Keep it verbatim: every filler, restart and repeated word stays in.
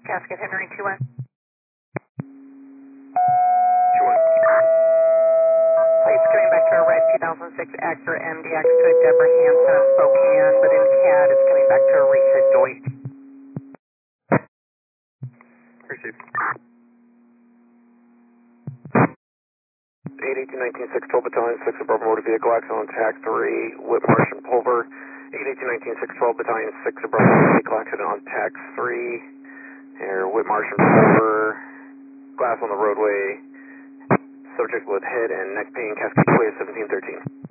Cascade Henry two one. two one. Plates coming back to a red two thousand six Acura M D X to a Deborah Hanson in Spokane, but in C A D it's coming back to a Risa Deutsch. Received. eight eighteen nineteen six twelve Battalion, six Suburban Motor Vehicle Accident on Tag three, Whip Marsh and Pulver. eight eighteen nineteen six twelve Battalion, six Suburban Motor Vehicle Accident on Tag three. Here, Whip Marsh and Pulver. Glass on the roadway. Subject with head and neck pain, Cascade Way seventeen thirteen.